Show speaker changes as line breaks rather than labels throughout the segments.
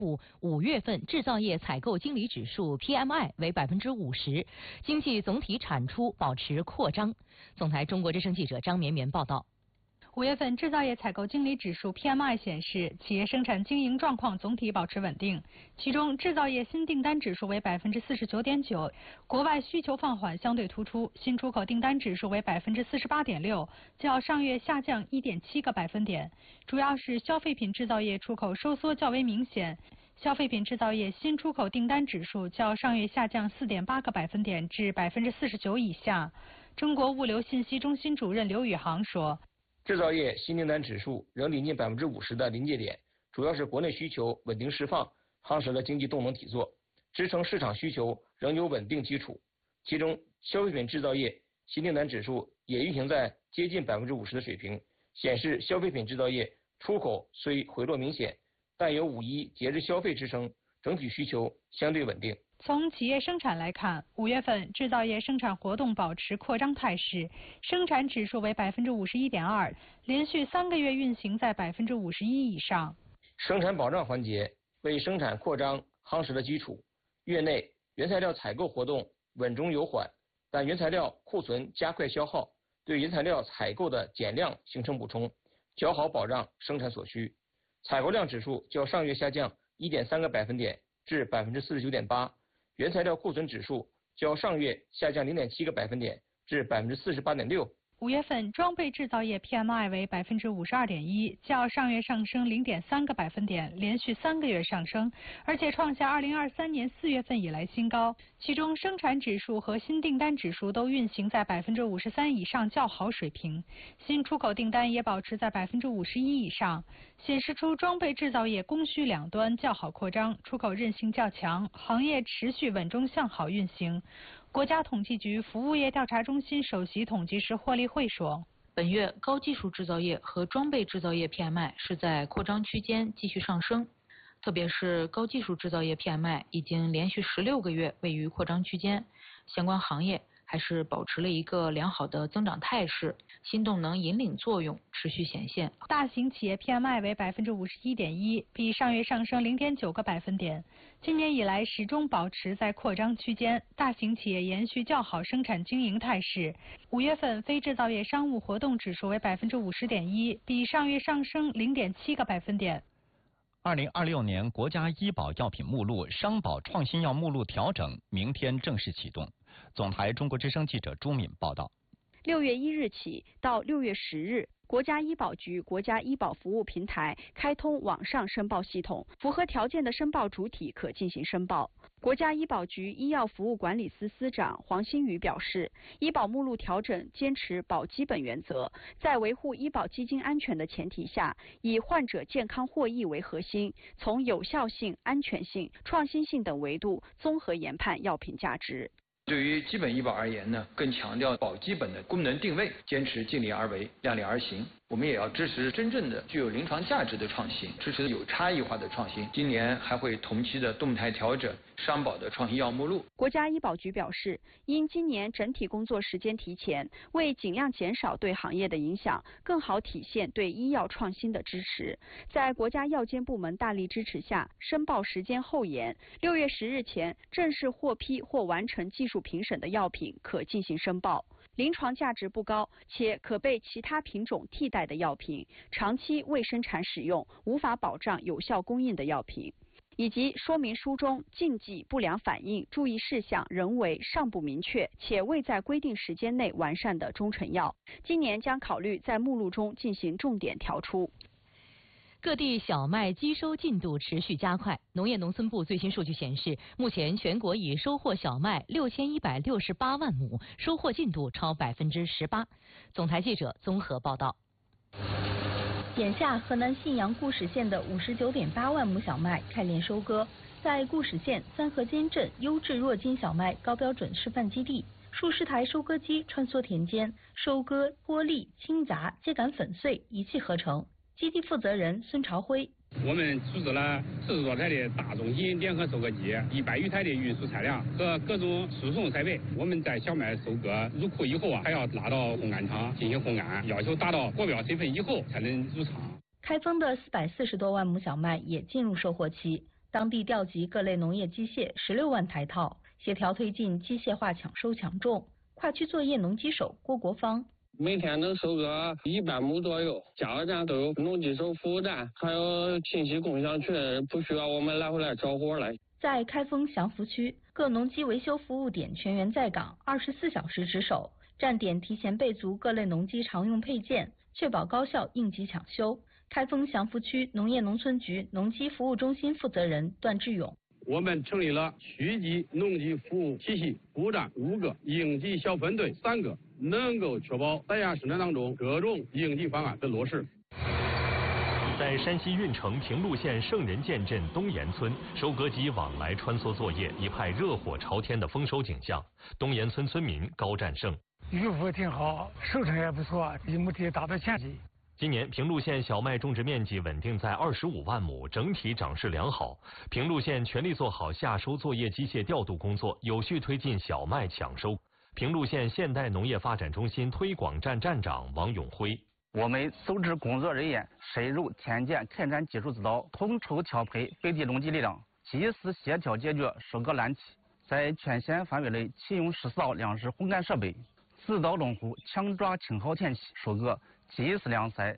布5月份制造业采购经理指数 PMI 为50%，经济总体产出保持扩张。总台中国之声记者张绵绵报道。
5月份制造业采购经理指数 PMI 显示，企业生产经营状况总体保持稳定。其中，制造业新订单指数为49.9%，国外需求放缓相对突出；新出口订单指数为48.6%，较上月下降1.7个百分点。主要是消费品制造业出口收缩较为明显。消费品制造业新出口订单指数较上月下降4.8个百分点至49%以下。中国物流信息中心主任刘宇航说。
制造业新订单指数仍临近50%的临界点，主要是国内需求稳定释放，夯实了经济动能底座，支撑市场需求仍有稳定基础。其中，消费品制造业新订单指数也运行在接近50%的水平，显示消费品制造业出口虽回落明显，但有5·1节日消费支撑，整体需求相对稳定。
从企业生产来看，5月份制造业生产活动保持扩张态势，生产指数为51.2%，连续3个月运行在51%以上。
生产保障环节为生产扩张夯实了基础。月内原材料采购活动稳中有缓，但原材料库存加快消耗，对原材料采购的减量形成补充，较好保障生产所需。采购量指数较上月下降1.3个百分点至49.8%。原材料库存指数较上月下降0.7个百分点至48.6%。
5月份装备制造业 PMI 为52.1%，较上月上升0.3个百分点，连续3个月上升，而且创下2023年4月份以来新高。其中生产指数和新订单指数都运行在53%以上较好水平，新出口订单也保持在51%以上，显示出装备制造业供需两端较好扩张，出口韧性较强，行业持续稳中向好运行。国家统计局服务业调查中心首席统计师霍立慧说，
本月高技术制造业和装备制造业 PMI 是在扩张区间继续上升，特别是高技术制造业 PMI 已经连续16个月位于扩张区间，相关行业还是保持了一个良好的增长态势，新动能引领作用持续显现。
大型企业 PMI 为51.1%，比上月上升0.9个百分点。今年以来始终保持在扩张区间，大型企业延续较好生产经营态势。5月份非制造业商务活动指数为50.1%，比上月上升0.7个百分点。
2026年国家医保药品目录商保创新药目录调整明天正式启动。总台中国之声记者朱敏报道。
6月1日起到6月10日，国家医保局国家医保服务平台开通网上申报系统，符合条件的申报主体可进行申报。国家医保局医药服务管理司司长黄新宇表示，医保目录调整坚持保基本原则，在维护医保基金安全的前提下，以患者健康获益为核心，从有效性、安全性、创新性等维度综合研判药品价值。
对于基本医保而言呢，更强调保基本的功能定位，坚持尽力而为、量力而行。我们也要支持真正的具有临床价值的创新，支持有差异化的创新。今年还会同期的动态调整商保的创新药目录。
国家医保局表示，因今年整体工作时间提前，为尽量减少对行业的影响，更好体现对医药创新的支持，在国家药监部门大力支持下，申报时间后延，6月10日前正式获批或完成技术评审的药品可进行申报。临床价值不高且可被其他品种替代的药品，长期未生产使用无法保障有效供应的药品，以及说明书中禁忌、不良反应、注意事项仍为尚不明确且未在规定时间内完善的中成药，今年将考虑在目录中进行重点调出。
各地小麦机收进度持续加快。农业农村部最新数据显示，目前全国已收获小麦6168万亩，收获进度超18%。总台记者综合报道。
眼下，河南信阳固始县的59.8万亩小麦开镰收割，在固始县三河间镇优质弱筋小麦高标准示范基地，数十台收割机穿梭田间，收割、脱粒、清杂、秸秆粉碎一气呵成。基地负责人孙朝辉，
我们组织了40多台的大中型联合收割机，100余台的运输车辆和各种输送设备。我们在小麦收割入库以后还要拉到烘干厂进行烘干，要求达到国标身份以后才能入厂。
开封的440多万亩小麦也进入收获期。 当地调集各类农业机械16万台套，协调推进机械化抢收抢种。跨区作业农机手郭国芳。
每天能收个100亩左右，加油站都有农机手服务站，还有信息共享群，不需要我们来回来找活来。
在开封祥福区，各农机维修服务点全员在岗，24小时值守，站点提前备足各类农机常用配件，确保高效应急抢修。开封祥福区农业农村局农机服务中心负责人段志勇。
我们成立了区级农机服务体系，布站5个，应急小分队3个，能够确保在亚生产当中各种应急方案的落实。
在山西运城平陆县圣人涧镇东岩村，收割机往来穿梭作业，一派热火朝天的丰收景象。东岩村村民高占胜：
渔夫挺好，收成也不错，一亩地达到前期。
今年平陆县小麦种植面积稳定在25万亩，整体长势良好。平陆县全力做好夏收作业机械调度工作，有序推进小麦抢收。平陆县现代农业发展中心推广站站长王永辉：
我们组织工作人员深入田间开展技术指导，统筹调配本地农机力量，及时协调解决收割难题，在全县范围内启用14套粮食烘干设备，指导农户抢抓晴好天气收割，及时晾晒。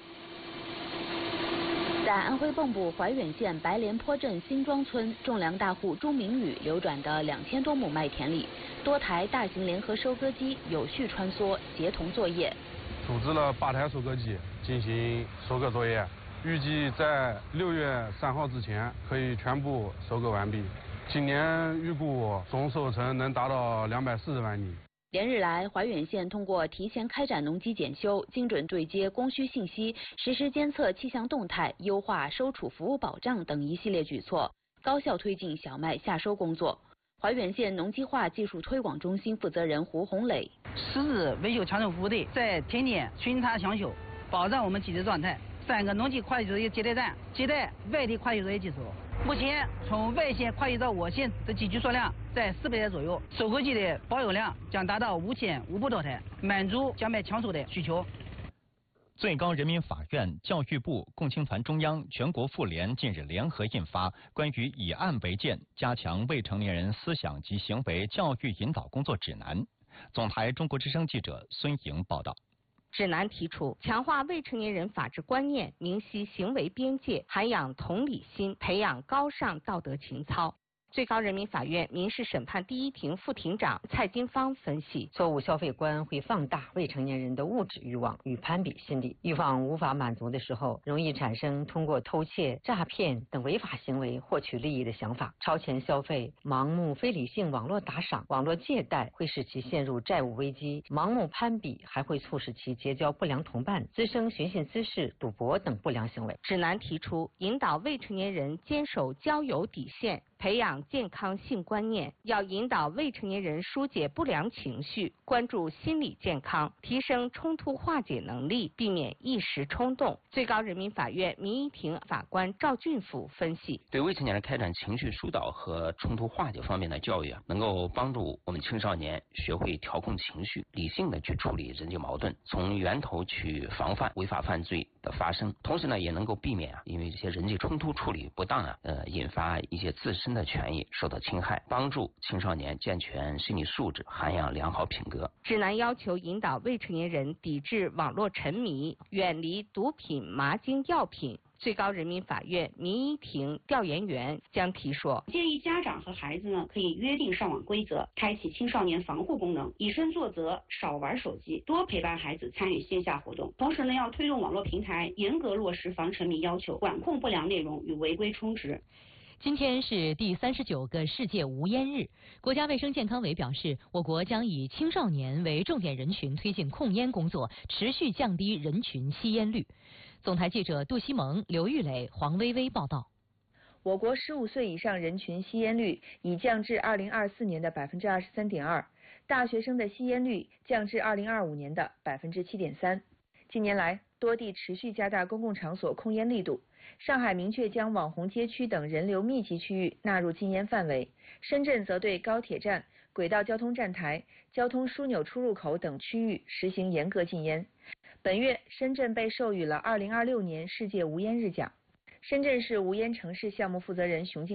在安徽蚌埠怀远县白莲坡镇新庄村，种粮大户朱明宇流转的2000多亩麦田里，多台大型联合收割机有序穿梭，协同作业。
组织了8台收割机进行收割作业，预计在6月3号之前可以全部收割完毕。今年预估总收成能达到240万粒。
连日来，怀远县通过提前开展农机检修、精准对接供需信息、实时监测气象动态、优化收储服务保障等一系列举措，高效推进小麦夏收工作。怀远县农机化技术推广中心负责人胡红磊
：10支维修抢收服务队在田间巡查抢修，保障我们机制状态。3个农机跨区作业接待站接待外地跨区作业技术。目前，从外县跨区到我县的机具数量在400台左右，收割机的保有量将达到5500多台，满足小麦抢收的需求。
最高人民法院、教育部、共青团中央、全国妇联近日联合印发《关于以案为鉴，加强未成年人思想及行为教育引导工作指南》。总台中国之声记者孙莹报道。
指南提出，强化未成年人法治观念，明晰行为边界，涵养同理心，培养高尚道德情操。最高人民法院民事审判第1庭副庭长蔡金芳分析，
错误消费观会放大未成年人的物质欲望与攀比心理，欲望无法满足的时候，容易产生通过偷窃、诈骗等违法行为获取利益的想法，超前消费、盲目非理性网络打赏、网络借贷会使其陷入债务危机，盲目攀比还会促使其结交不良同伴，滋生寻衅滋事、赌博等不良行为。
指南提出，引导未成年人坚守交友底线，培养健康性观念，要引导未成年人疏解不良情绪，关注心理健康，提升冲突化解能力，避免一时冲动。最高人民法院民一庭法官赵俊甫分析，
对未成年人开展情绪疏导和冲突化解方面的教育能够帮助我们青少年学会调控情绪，理性的去处理人际矛盾，从源头去防范违法犯罪的发生。同时呢，也能够避免因为这些人际冲突处理不当引发一些自身的权益受到侵害，帮助青少年健全心理素质，涵养良好品格。
指南要求引导未成年人抵制网络沉迷，远离毒品、麻精药品。最高人民法院民一庭调研员江提说，
建议家长和孩子呢可以约定上网规则，开启青少年防护功能，以身作则，少玩手机，多陪伴孩子参与线下活动。同时呢，要推动网络平台严格落实防沉迷要求，管控不良内容与违规充值。
今天是第39个世界无烟日，国家卫生健康委表示，我国将以青少年为重点人群推进控烟工作，持续降低人群吸烟率。总台记者杜西蒙、刘玉磊、黄薇薇报道。
我国15岁以上人群吸烟率已降至2024年的23.2%，大学生的吸烟率降至2025年的7.3%。近年来，多地持续加大公共场所控烟力度。上海明确将网红街区等人流密集区域纳入禁烟范围，深圳则对高铁站、轨道交通站台、交通枢纽出入口等区域实行严格禁烟。本月，深圳被授予了2026年世界无烟日奖。 深圳市无烟城市项目负责人熊静